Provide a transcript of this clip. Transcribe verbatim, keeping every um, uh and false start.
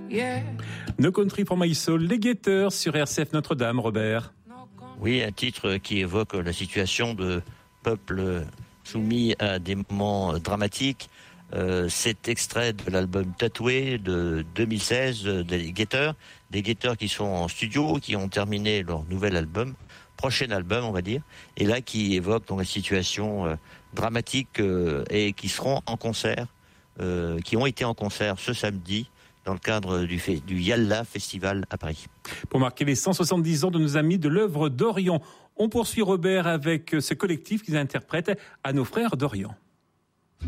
yeah. No Country for My Soul, les Guetteurs sur R C F Notre-Dame, Robert. Oui, un titre qui évoque la situation de peuple soumis à des moments dramatiques. Euh, cet extrait de l'album Tatoué de deux mille seize des Guetteurs, des Guetteurs qui sont en studio, qui ont terminé leur nouvel album, prochain album on va dire, et là qui évoque donc la situation euh, dramatique euh, et qui seront en concert, euh, qui ont été en concert ce samedi dans le cadre du, fait, du Yalla Festival à Paris. Pour marquer les cent soixante-dix ans de nos amis de l'œuvre d'Orient, on poursuit Robert avec ce collectif qu'ils interprètent à nos frères d'Orient.